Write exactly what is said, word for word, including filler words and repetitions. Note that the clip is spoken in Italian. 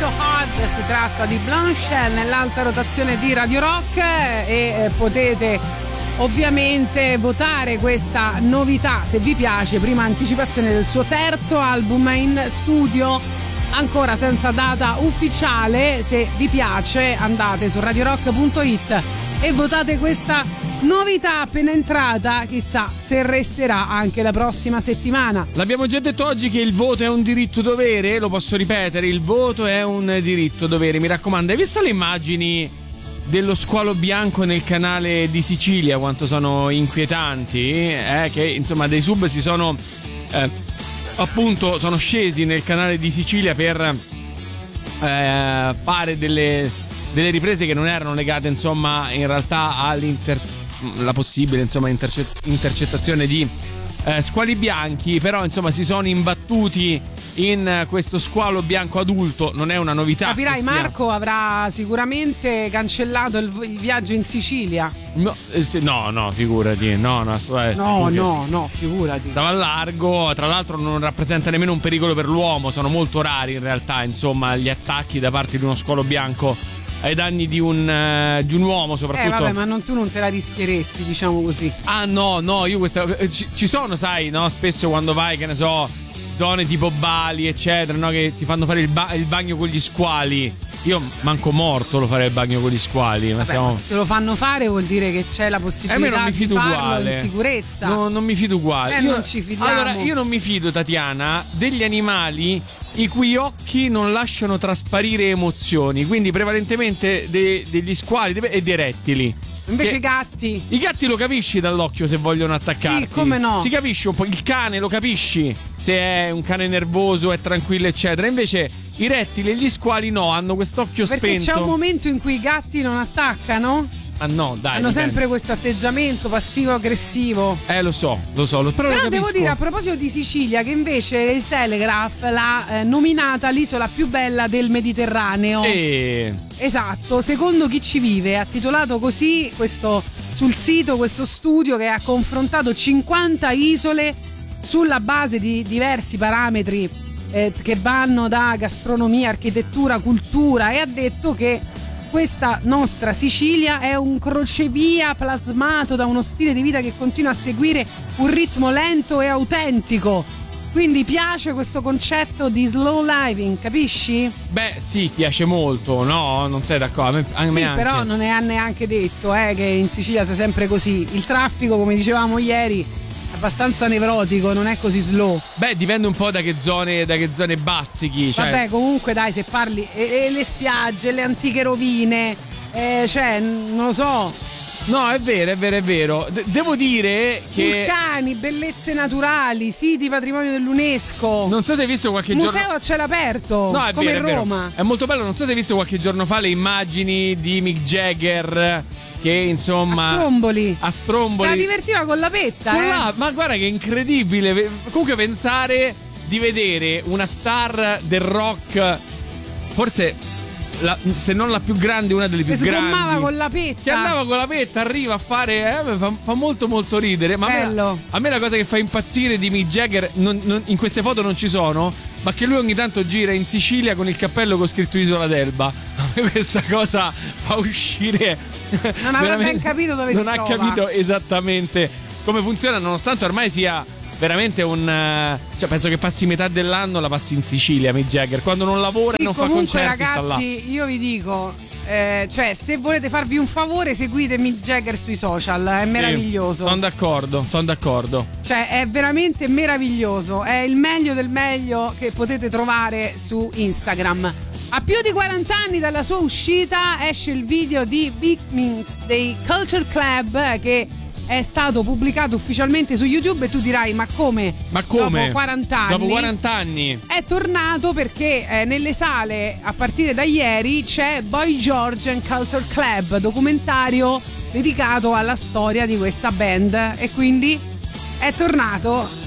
So Hard, si tratta di Blanche nell'alta rotazione di Radio Rock e eh, potete ovviamente votare questa novità se vi piace, prima anticipazione del suo terzo album in studio, ancora senza data ufficiale. Se vi piace andate su radio rock punto it e votate questa novità appena entrata, chissà se resterà anche la prossima settimana. L'abbiamo già detto oggi che il voto è un diritto dovere, lo posso ripetere, il voto è un diritto dovere, mi raccomando. Hai visto le immagini dello squalo bianco nel canale di Sicilia, quanto sono inquietanti? Eh, che insomma dei sub si sono eh, appunto sono scesi nel canale di Sicilia per eh, fare delle, delle riprese che non erano legate insomma in realtà all'inter la possibile insomma intercett- intercettazione di eh, squali bianchi, però insomma si sono imbattuti in questo squalo bianco adulto. Non è una novità. Capirai, sia... Marco avrà sicuramente cancellato il, il viaggio in Sicilia. No, eh, se, no, no, figurati. No, no, eh, no, no, no, figurati. Stava a largo, tra l'altro non rappresenta nemmeno un pericolo per l'uomo, sono molto rari in realtà, insomma, gli attacchi da parte di uno squalo bianco ai danni di un, uh, di un uomo soprattutto. Eh vabbè, ma non, tu non te la rischieresti, diciamo così. Ah no, no, io questa ci, ci sono, sai, no, spesso quando vai, che ne so, zone tipo Bali eccetera, no, che ti fanno fare il, ba- il bagno con gli squali. Io manco morto lo farei il bagno con gli squali. Ma vabbè, siamo... ma se lo fanno fare vuol dire che c'è la possibilità eh, non mi fido di farlo uguale. in sicurezza. No, non mi fido uguale. Eh, io... non ci fidiamo. Allora, io non mi fido, Tatiana, degli animali i cui occhi non lasciano trasparire emozioni, quindi prevalentemente de- degli squali e dei rettili. Invece che i gatti, i gatti lo capisci dall'occhio se vogliono attaccarti. sì, come no. Si capisce un po', il cane lo capisci se è un cane nervoso, è tranquillo eccetera. Invece i rettili e gli squali no, hanno quest'occhio perché spento. c'è un momento in cui i gatti non attaccano. Ah no, dai. Hanno dipende. sempre questo atteggiamento passivo-aggressivo. Eh lo so, lo so, lo, però, Però lo devo capisco. dire, a proposito di Sicilia, che invece il Telegraph l'ha eh, nominata l'isola più bella del Mediterraneo. E... Esatto, secondo Chi ci vive, ha titolato così questo sul sito, questo studio che ha confrontato cinquanta isole sulla base di diversi parametri eh, che vanno da gastronomia, architettura, cultura, e ha detto che questa nostra Sicilia è un crocevia plasmato da uno stile di vita che continua a seguire un ritmo lento e autentico. Quindi piace questo concetto di slow living, capisci? Beh, sì, piace molto, no? Non sei d'accordo? A me, a me Sì, anche. però non è neanche detto eh, che in Sicilia sia sempre così. Il traffico, come dicevamo ieri, è abbastanza nevrotico, non è così slow. Beh, dipende un po' da che zone, da che zone bazzichi. Cioè... Vabbè, comunque dai, se parli e, e le spiagge, le antiche rovine, eh, cioè, non lo so. No, è vero, è vero, è vero. De- devo dire che Vulcani, bellezze naturali, siti patrimonio dell'UNESCO. non so se hai visto qualche museo giorno. a cielo aperto, No, è come vero, è vero. Roma. È molto bello. Non so se hai visto qualche giorno fa le immagini di Mick Jagger che insomma A Stromboli. a Stromboli. Se la divertiva con la petta, Con eh. la- ma guarda che incredibile. Comunque pensare di vedere una star del rock, forse la, se non la più grande, una delle più che grandi, sgommava con la petta. che andava con la petta, arriva a fare eh, fa, fa molto molto ridere. Ma a me, Bello. a me la cosa che fa impazzire di Mick Jagger, non, non, in queste foto non ci sono, ma che lui ogni tanto gira in Sicilia con il cappello con scritto Isola d'Elba. A me questa cosa fa uscire. Non avrà ben capito dove non si ha trova. capito esattamente come funziona, nonostante ormai sia veramente un, cioè penso che passi metà dell'anno la passi in Sicilia Mick Jagger, quando non lavora Sì, e non fa comunque, concerti sta là. ragazzi, io vi dico, eh, cioè, se volete farvi un favore, seguite Mick Jagger sui social, è meraviglioso. Sono d'accordo, sono d'accordo. Cioè, è veramente meraviglioso. È il meglio del meglio che potete trovare su Instagram. A più di quaranta anni dalla sua uscita esce il video di Big Minx dei Culture Club, che è stato pubblicato ufficialmente su YouTube, e tu dirai ma come? Ma come? Dopo quaranta anni? Dopo quaranta anni? È tornato perché eh, nelle sale a partire da ieri c'è Boy George and Culture Club, documentario dedicato alla storia di questa band, e quindi è tornato